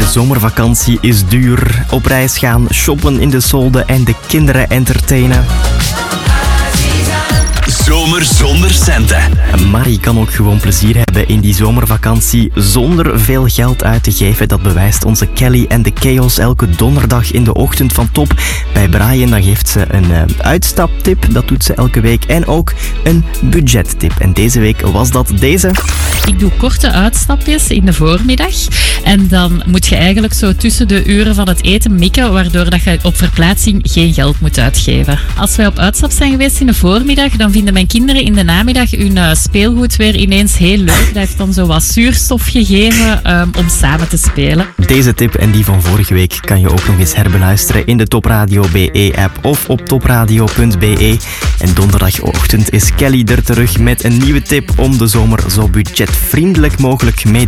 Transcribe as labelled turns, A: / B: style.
A: zomervakantie is duur. Op reis gaan, shoppen in de Solde en de kinderen entertainen.
B: Zomer zonder centen.
A: Marie kan ook gewoon plezier hebben in die zomervakantie zonder veel geld uit te geven. Dat bewijst onze Kelly en de Chaos elke donderdag in de ochtend van Top. Bij Brian dan geeft ze een uitstaptip, dat doet ze elke week. En ook een budgettip. En deze week was dat deze.
C: Ik doe korte uitstapjes in de voormiddag. En dan moet je eigenlijk zo tussen de uren van het eten mikken, waardoor dat je op verplaatsing geen geld moet uitgeven. Als wij op uitstap zijn geweest in de voormiddag, dan vinden mijn kinderen in de namiddag hun speelgoed weer ineens heel leuk. Dat heeft dan zo wat zuurstof gegeven om samen te spelen.
A: Deze tip en die van vorige week kan je ook nog eens herbeluisteren in de Top Radio BE-app of op topradio.be. En donderdagochtend is Kelly er terug met een nieuwe tip om de zomer zo budgetvriendelijk mogelijk mee